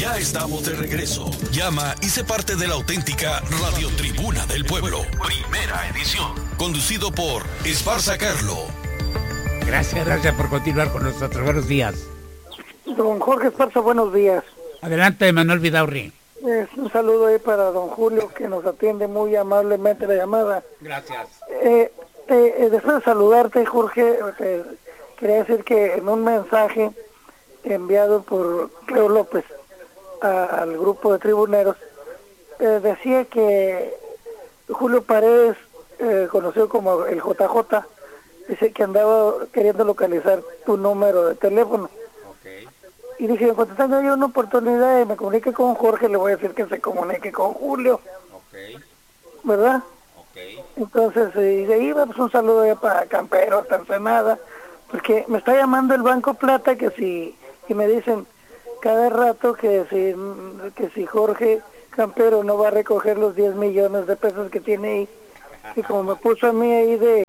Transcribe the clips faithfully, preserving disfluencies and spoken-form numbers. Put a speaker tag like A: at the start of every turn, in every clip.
A: Ya estamos de regreso. Llama y sé parte de la auténtica Radio Tribuna del Pueblo. Primera edición. Conducido por Esparza Carlo.
B: Gracias, gracias por continuar con nosotros. Buenos días.
C: Don Jorge Esparza, buenos días.
B: Adelante, Manuel Vidaurri.
C: Eh, un saludo ahí para don Julio, que nos atiende muy amablemente la llamada.
B: Gracias.
C: Eh, eh, después de saludarte, Jorge, eh, quería decir que en un mensaje enviado por Cleo López a, al grupo de tribuneros, eh, decía que Julio Paredes, eh, conocido como el J J, dice que andaba queriendo localizar tu número de teléfono.
B: Okay.
C: Y dije, en cuanto tenga yo una oportunidad y me comunique con Jorge, le voy a decir que se comunique con Julio.
B: Okay.
C: ¿Verdad?
B: Okay.
C: Entonces, y de ahí, pues un saludo ya para Campero, hasta Ensenada, porque me está llamando el Banco Plata, que si, y me dicen cada rato que si, que si Jorge Campero no va a recoger los diez millones de pesos que tiene ahí, y como me puso a mí ahí de,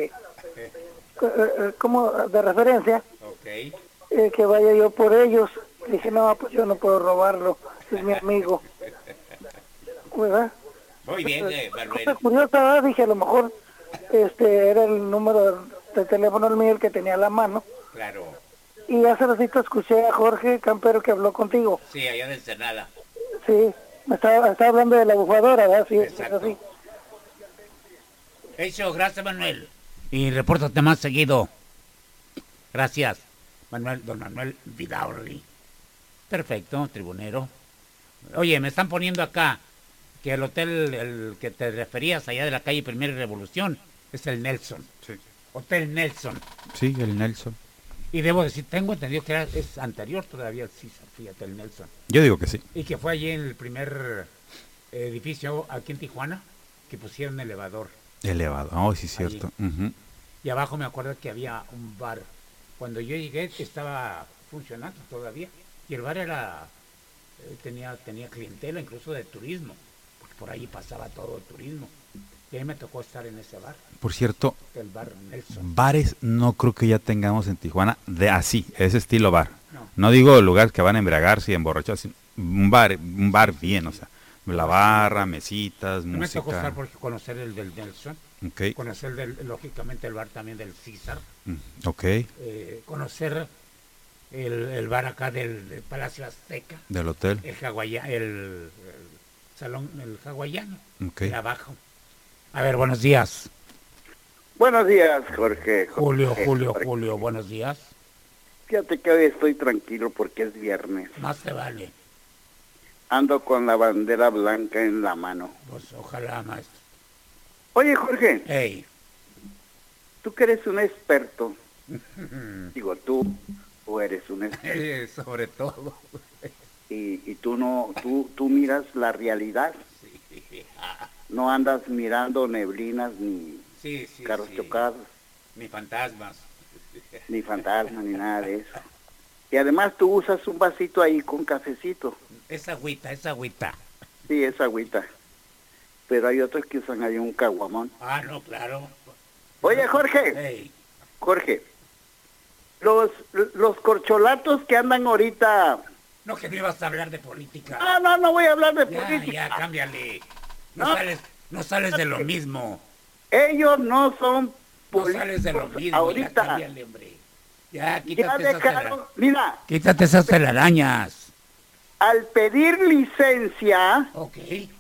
C: como de referencia,
B: okay.
C: eh, que vaya yo por ellos. Dije, no, pues yo no puedo robarlo, es mi amigo. ¿Verdad?
B: Muy bien, eh, Manuel.
C: Cosa curiosa, dije, a lo mejor este era el número de teléfono el mío el que tenía a la mano.
B: Claro.
C: Y hace ratito escuché a Jorge Campero que habló contigo.
B: Sí, allá de Ensenada.
C: Sí, me estaba, estaba hablando de la bufadora, ¿verdad? Sí,
B: exacto.
C: Es así.
B: Hecho, gracias, Manuel. Y repórtate más seguido. Gracias, Manuel, don Manuel Vidaurri. Perfecto, tribunero. Oye, me están poniendo acá que el hotel, el que te referías allá de la calle Primera y Revolución, es el Nelson.
D: Sí.
B: Hotel Nelson.
D: Sí, el Nelson.
B: Y debo decir, tengo entendido que era, es anterior todavía al César, fíjate, el Nelson.
D: Yo digo que sí.
B: Y que fue allí en el primer edificio aquí en Tijuana, que pusieron elevador.
D: Elevado, oh, sí, cierto. Uh-huh.
B: Y abajo me acuerdo que había un bar. Cuando yo llegué estaba funcionando todavía. Y el bar era, eh, tenía, tenía clientela incluso de turismo, porque por ahí pasaba todo el turismo. Y ahí me tocó estar en ese bar.
D: Por cierto,
B: el bar Nelson.
D: Bares no creo que ya tengamos en Tijuana de así, ese estilo bar.
B: No,
D: no digo lugares que van a embriagarse y emborracharse, un bar, un bar bien, o sea, la barra, mesitas,
B: no
D: música.
B: Me tocó estar por conocer el del Nelson,
D: okay.
B: Conocer del, lógicamente el bar también del César,
D: mm, ok.
B: Eh, conocer el, el bar acá del, del Palacio Azteca.
D: Del hotel.
B: El hawaiano, el, el salón, el hawaiano,
D: okay.
B: de abajo. A ver, buenos días.
E: Buenos días, Jorge.
B: Julio,
E: Jorge,
B: Julio,
E: Jorge.
B: Julio, buenos días.
E: Fíjate que hoy estoy tranquilo porque es viernes.
B: Más te vale.
E: Ando con la bandera blanca en la mano.
B: Pues ojalá, maestro.
E: Oye, Jorge.
B: Hey.
E: Tú que eres un experto. Digo, tú, tú eres un experto.
B: Eh, sobre todo.
E: Y, y tú no, tú, tú miras la realidad.
B: Sí.
E: No andas mirando neblinas ni
B: sí, sí,
E: carros
B: sí.
E: chocados.
B: Ni fantasmas.
E: Ni fantasmas, ni nada de eso. Y además tú usas un vasito ahí con cafecito.
B: Es agüita, es agüita.
E: Sí, es agüita. Pero hay otros que usan ahí un caguamón.
B: Ah, no, claro.
E: Oye, Jorge.
B: Hey.
E: Jorge. Los, los corcholatos que andan ahorita...
B: No, que no ibas a hablar de política.
E: No, no, no voy a hablar de
B: ya,
E: política.
B: Ya, cámbiale. No,
E: no
B: sales, no sales de lo mismo.
E: Ellos no son
B: políticos. No sales de lo mismo.
E: Ahorita.
B: Ya, cámbiale, hombre. Ya, quítate
E: ya
B: esas
E: dejaron, mira.
B: Quítate esas telarañas.
E: Al pedir licencia,
B: ok,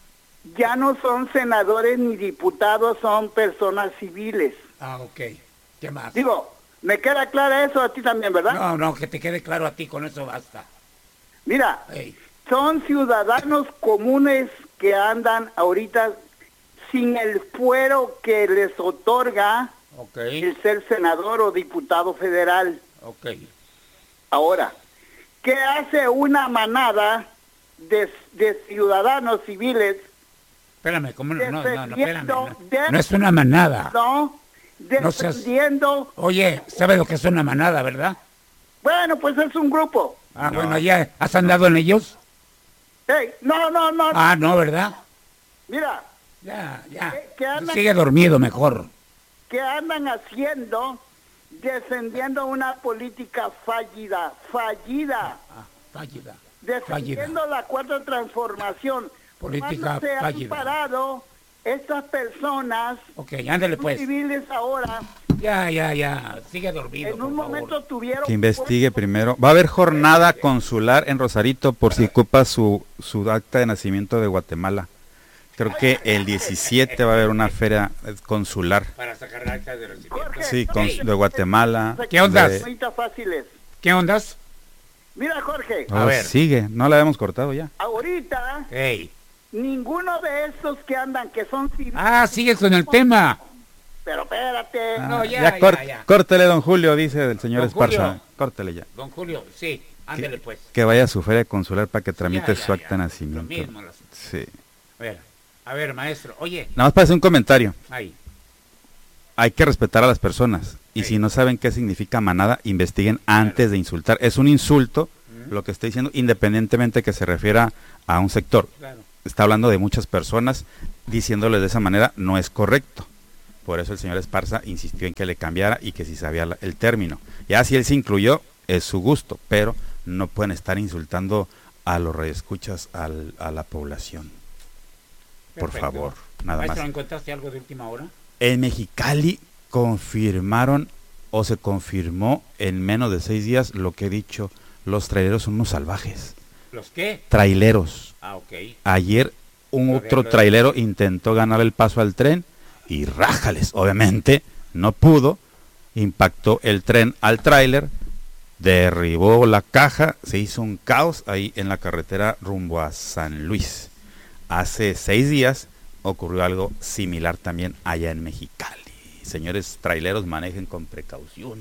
E: ya no son senadores ni diputados, son personas civiles.
B: Ah, ok. ¿Qué más?
E: Digo, me queda claro eso a ti también, ¿verdad?
B: No, no, que te quede claro a ti, con eso basta.
E: Mira,
B: hey.
E: son ciudadanos comunes que andan ahorita sin el fuero que les otorga
B: okay.
E: el ser senador o diputado federal.
B: Ok.
E: Ahora, ¿qué hace una manada de, de ciudadanos civiles?
B: Espérame, ¿cómo no? No, no, no, espérame. No,
E: de,
B: no es una manada.
E: No, defendiendo...
B: No seas... Oye, ¿sabes lo que es una manada, verdad?
E: Bueno, pues es un grupo.
B: Ah,
D: no.
B: bueno, ¿ya has andado en ellos?
E: Hey, no, no, no.
B: Ah, no, ¿verdad?
E: Mira.
B: Ya, ya.
E: ¿Qué, qué andan,
B: sigue dormido mejor.
E: ¿Qué andan haciendo? Defendiendo una política fallida, fallida.
B: Ah, fallida.
E: defendiendo la cuarta transformación.
B: Política
E: ¿Cuándo se han
B: fallida.
E: parado estas personas
B: Ok, ándale pues.
E: civiles ahora?
B: Ya, ya, ya. Sigue dormido.
E: En
B: por
E: un
B: favor.
E: momento tuvieron...
D: Que investigue primero. Va a haber jornada consular en Rosarito por si ocupa su, su acta de nacimiento de Guatemala. Creo que el diecisiete va a haber una feria eh, consular.
B: Para sacar actas de recibimiento.
E: Jorge,
D: Sí, con-
B: Hey.
D: de Guatemala.
B: ¿Qué ondas?
D: de-
E: Ahorita fáciles.
B: ¿Qué ondas?
E: Mira, Jorge,
B: A
D: Oh,
B: ver.
D: sigue, no la habíamos cortado ya.
E: ahorita
B: Hey.
E: ninguno de estos que andan, que son civiles...
B: Ah, sigues con el tema.
E: Pero espérate.
B: No,
D: Ah,
B: ya,
D: cort-
B: ya, ya.
D: Córtele, don Julio, dice el señor
B: Don
D: Esparza.
B: Julio.
D: Córtele ya.
B: Don Julio, sí, ándale
D: Que,
B: pues.
D: que vaya a su feria consular para que tramite
B: Ya, ya,
D: su acta
B: ya.
D: de
B: Lo
D: nacimiento.
B: mismo, lo-
D: Sí.
B: A ver, a ver, maestro. Oye,
D: Nada más para hacer un comentario.
B: ahí.
D: Hay que respetar a las personas. Y
B: Sí.
D: si no saben qué significa manada, investiguen antes de insultar. Es un insulto lo que estoy diciendo, independientemente que se refiera a un sector.
B: Claro.
D: Está hablando de muchas personas, diciéndoles de esa manera no es correcto. Por eso el señor Esparza insistió en que le cambiara y que si sabía la- el término. Ya si él se incluyó, es su gusto, pero no pueden estar insultando a los radioescuchas, al, a la población. Por
B: Perfecto.
D: favor, nada
B: Maestro,
D: más.
B: ¿encontraste algo de última hora?
D: En Mexicali confirmaron o se confirmó en menos de seis días lo que he dicho, los traileros son unos salvajes.
B: ¿Los qué?
D: Traileros.
B: Ah, ok.
D: Ayer un
B: Todavía
D: otro
B: no-
D: trailero intentó ganar el paso al tren y rájales, obviamente no pudo, impactó el tren al tráiler, derribó la caja, se hizo un caos ahí en la carretera rumbo a San Luis. Hace seis días ocurrió algo similar también allá en Mexicali. Señores traileros, manejen con precaución.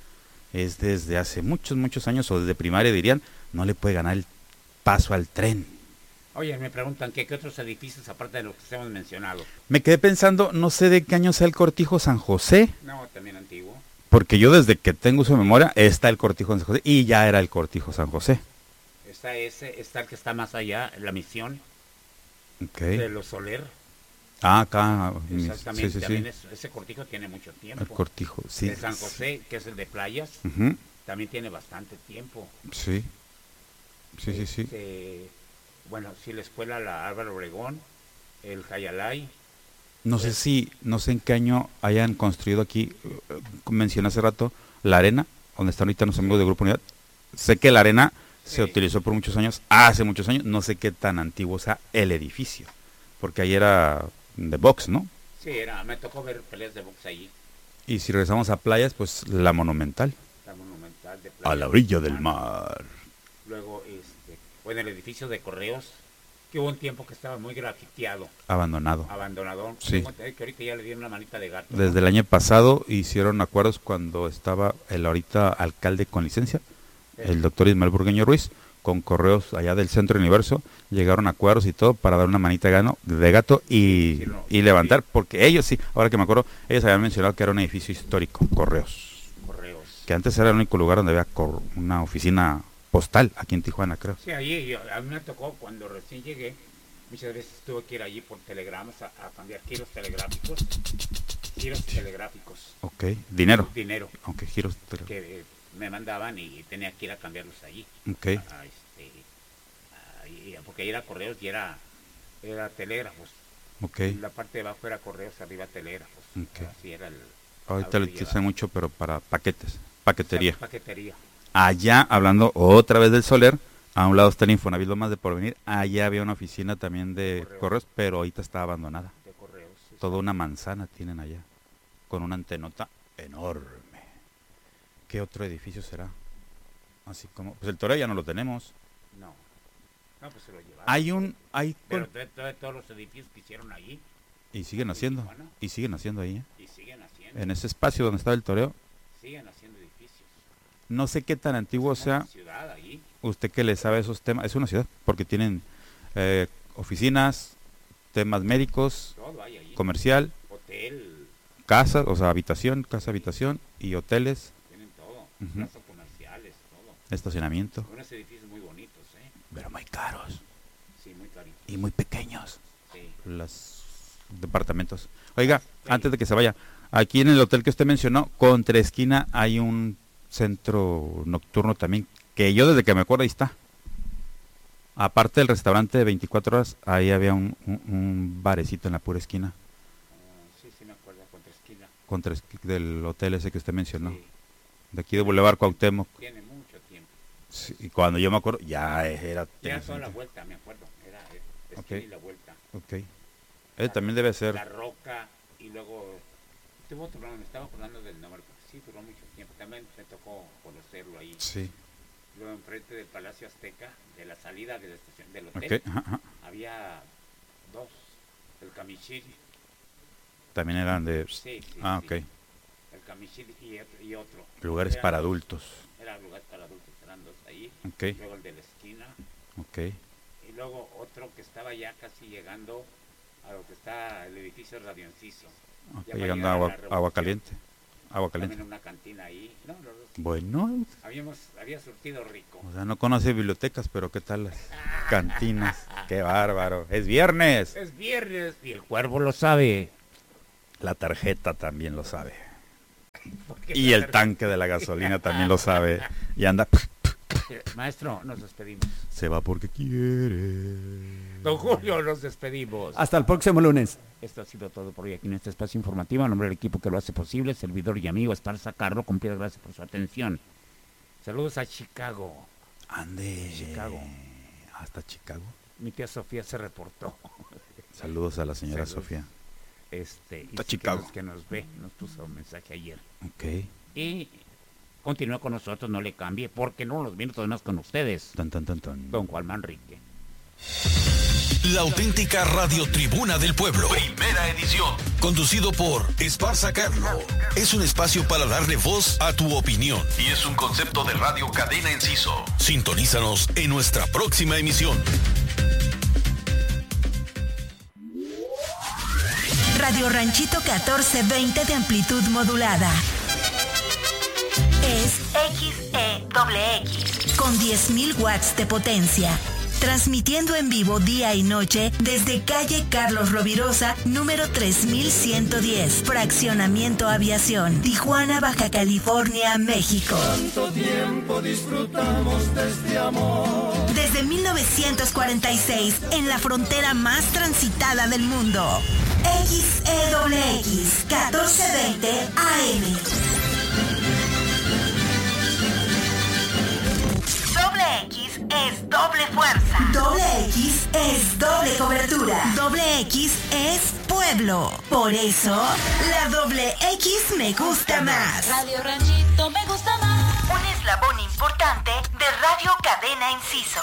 D: Es desde hace muchos, muchos años, o desde primaria dirían, no le puede ganar el paso al tren.
B: Oye, me preguntan que qué otros edificios, aparte de los que hemos mencionado.
D: Me quedé pensando, no sé de qué año sea el Cortijo San José,
B: No, también antiguo.
D: porque yo desde que tengo su memoria está el Cortijo San José y ya era el Cortijo San José.
B: Está ese, está el que está más allá, la misión
D: Ok.
B: de los Soler.
D: Ah, acá. mis-
B: Exactamente,
D: Sí, sí,
B: también
D: sí.
B: es- ese cortijo tiene mucho
D: El
B: tiempo.
D: Cortijo, sí.
B: El San José, que es el de playas,
D: Ujú,
B: también tiene bastante tiempo.
D: Sí. Sí, sí, sí.
B: Este, bueno, sí, la escuela, la Álvaro Obregón, el Jayalay.
D: No sé si, no sé en qué año hayan construido aquí, eh, mencioné hace rato, la arena, donde están ahorita los amigos de Grupo Unidad. Sé que la arena se
B: Sí.
D: utilizó por muchos años, hace muchos años, no sé qué tan antiguo sea el edificio, porque ahí era de box, ¿no?
B: Sí, era, me tocó ver peleas de box allí,
D: Y si regresamos a playas, pues la monumental,
B: la monumental de
D: a
B: Playa
D: la orilla
B: del
D: del mar.
B: Luego, este, bueno, el edificio de correos, que hubo un tiempo que estaba muy grafiteado,
D: Abandonado.
B: abandonado.
D: Sí.
B: Tengo entendido que ahorita ya le dieron una manita de gato. ¿no?
D: Desde el año pasado hicieron acuerdos cuando estaba el ahorita alcalde con licencia, el doctor Ismael Burgueño Ruiz, con correos allá del Centro Universo, llegaron a acuerdos y todo para dar una manita de, gano, de gato y,
B: Sí, no,
D: y levantar, porque ellos sí, ahora que me acuerdo, ellos habían mencionado que era un edificio histórico, correos,
B: Correos.
D: que antes era el único lugar donde había cor- una oficina postal, aquí en Tijuana, creo.
B: Sí, allí yo- a mí me tocó cuando recién llegué, muchas veces tuve que ir allí por telegramas a, a cambiar giros telegráficos, giros telegráficos,
D: Ok, dinero,
B: dinero
D: aunque giros, pero-
B: que eh, me mandaban y tenía que ir a cambiarlos allí.
D: ok,
B: a- a este, a- y- porque ahí era correos y era, era telégrafos.
D: ok,
B: La parte de abajo era correos, arriba telégrafos.
D: Ok.
B: Así era el...
D: ahorita lo
B: lo
D: utilizan mucho, pero para paquetes, paquetería.
B: Paquetería.
D: Allá, hablando otra vez del Soler, a un lado está el Infonavit Lomas de Porvenir, allá había una oficina también de
B: Correos.
D: correos, pero ahorita está abandonada.
B: De correos. sí,
D: Toda una manzana tienen allá, con una antenota enorme. ¿Qué otro edificio será? Así como, pues el Toreo ya no lo tenemos.
B: sí. No. No, pues se lo llevaron.
D: Hay un, hay,
B: Pero
D: con-
B: de, de todos los edificios que hicieron allí,
D: y siguen haciendo,
B: Tijuana.
D: y siguen haciendo ahí, ¿eh?
B: y siguen haciendo,
D: En ese espacio donde estaba el Toreo.
B: siguen haciendo edificios.
D: No sé qué tan antiguo
B: Es una
D: sea,
B: ciudad allí.
D: usted que le sabe esos temas, es una ciudad, porque tienen eh, oficinas, temas médicos,
B: Todo hay allí.
D: comercial,
B: Hotel,
D: casas, o sea, habitación, casa, habitación y hoteles,
B: tienen todo.
D: Ujú.
B: Plazas comerciales, todo.
D: estacionamiento,
B: Unos edificios muy bonitos, ¿eh?
D: pero muy caros
B: Sí, muy caritos.
D: y muy pequeños
B: Sí.
D: los departamentos. Oiga,
B: Sí.
D: antes de que se vaya, aquí en el hotel que usted mencionó, contra esquina hay un centro nocturno también, que yo desde que me acuerdo ahí está, Aparte del restaurante de veinticuatro horas, ahí había un, un, un barecito en la pura esquina.
B: Uh, sí, sí me acuerdo, contra esquina.
D: Contra esqui- del hotel ese que usted mencionó.
B: Sí.
D: De aquí de Boulevard Cuauhtémoc.
B: Tiene mucho tiempo.
D: Sí, y cuando yo me acuerdo, ya era...
B: Era toda la vuelta, me acuerdo. Era eh, esquina
D: Ok.
B: y la vuelta.
D: Ok. Él también debe ser...
B: La Roca y luego... Tuvo otro nombre, me estaba acordando del nombre, porque sí duró mucho tiempo. También me tocó conocerlo ahí.
D: Sí.
B: Luego enfrente del Palacio Azteca, de la salida de la estación del hotel,
D: Ok. Ajá, ajá.
B: había dos. El Camichil.
D: También eran de...
B: Sí, sí,
D: ah,
B: sí.
D: ok.
B: El Camichil y otro. Y otro.
D: Lugares
B: Eran
D: para
B: dos.
D: adultos.
B: Era lugar para adultos, eran dos ahí.
D: Ok.
B: Luego el de la esquina.
D: Ok.
B: Y luego otro que estaba ya casi llegando a lo que está el edificio Radio Enciso.
D: Ok,
B: Ya para
D: llegando
B: llegar a
D: agua,
B: la Revolución.
D: agua caliente. Agua
B: También
D: caliente.
B: una cantina ahí. No, los dos.
D: Bueno,
B: Habíamos, había surtido rico.
D: o sea, no conoce bibliotecas, pero ¿qué tal las cantinas? ¡Qué bárbaro! ¡Es viernes!
B: Es viernes y el cuervo lo sabe.
D: La tarjeta también lo sabe.
B: Porque
D: Y el tanque de la gasolina también lo sabe. Y anda...
B: Maestro, nos despedimos.
D: Se va porque quiere.
B: Don Julio, nos despedimos.
F: Hasta el próximo lunes.
B: Esto ha sido todo por hoy aquí en este espacio informativo. A nombre del equipo que lo hace posible, servidor y amigo Esparza Carlo, cumplidas gracias por su atención. Saludos a Chicago.
D: Ande.
B: Chicago.
D: Hasta Chicago.
B: Mi tía Sofía se reportó.
D: Saludos a la señora
B: Saludos.
D: Sofía.
B: Este, y
D: Hasta
B: sí
D: Chicago.
B: Que nos, que nos ve, nos puso un mensaje ayer.
D: Ok.
B: Y continúa con nosotros, no le cambie, porque no los minutos más con ustedes.
D: Tan, tan, tan, tan.
B: Don Juan Manrique.
A: La auténtica Radio Tribuna del Pueblo. Primera edición. Conducido por Esparza Carlo. Es un espacio para darle voz a tu opinión. Y es un concepto de Radio Cadena Enciso. Sintonízanos en nuestra próxima emisión.
G: Radio Ranchito catorce veinte de amplitud modulada. Es X E X con diez mil watts de potencia. Transmitiendo en vivo día y noche desde calle Carlos Rovirosa, número tres mil ciento diez, Fraccionamiento Aviación, Tijuana, Baja California, México.
H: Tanto tiempo disfrutamos de este amor.
G: Desde mil novecientos cuarenta y seis, en la frontera más transitada del mundo. X E X, catorce veinte A M. Doble X es doble fuerza. Doble X es doble cobertura. Doble X es pueblo. Por eso, la doble X me gusta más.
I: Radio Ranchito me gusta más.
G: Un eslabón importante de Radio Cadena Enciso.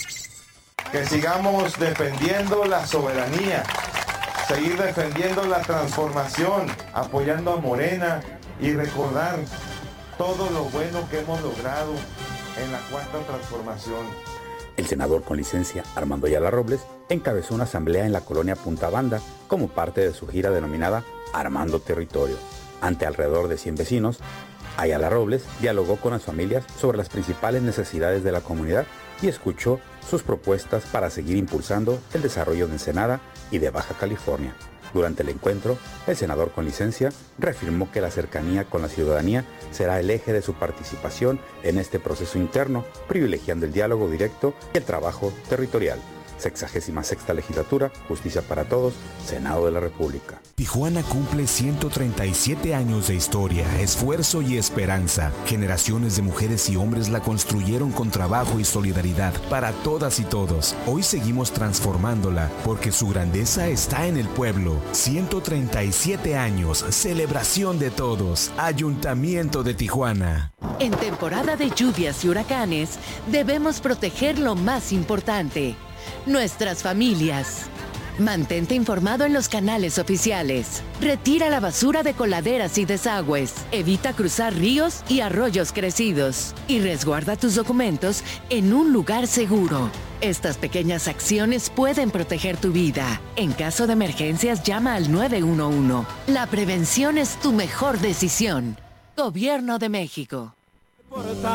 J: Que sigamos defendiendo la soberanía, seguir defendiendo la transformación, apoyando a Morena y recordar todo lo bueno que hemos logrado en la cuarta transformación.
K: El senador con licencia Armando Ayala Robles encabezó una asamblea en la colonia Punta Banda como parte de su gira denominada Armando Territorio. Ante alrededor de cien vecinos, Ayala Robles dialogó con las familias sobre las principales necesidades de la comunidad y escuchó sus propuestas para seguir impulsando el desarrollo de Ensenada y de Baja California. Durante el encuentro, el senador con licencia reafirmó que la cercanía con la ciudadanía será el eje de su participación en este proceso interno, privilegiando el diálogo directo y el trabajo territorial. Sexagésima sexta legislatura, justicia para todos, Senado de la República.
L: Tijuana cumple ciento treinta y siete años de historia, esfuerzo y esperanza. Generaciones de mujeres y hombres la construyeron con trabajo y solidaridad para todas y todos. Hoy seguimos transformándola porque su grandeza está en el pueblo. ciento treinta y siete años, celebración de todos. Ayuntamiento de Tijuana.
M: En temporada de lluvias y huracanes, debemos proteger lo más importante: nuestras familias. Mantente informado en los canales oficiales. Retira la basura de coladeras y desagües. Evita cruzar ríos y arroyos crecidos. Y resguarda tus documentos en un lugar seguro. Estas pequeñas acciones pueden proteger tu vida. En caso de emergencias, llama al nueve uno uno. La prevención es tu mejor decisión. Gobierno de México.